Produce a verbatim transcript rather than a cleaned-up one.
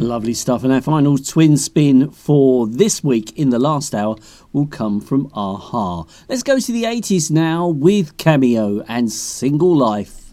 Lovely stuff. And our final twin spin for this week in the last hour will come from a-ha. Let's go to the eighties now with Cameo and Single Life.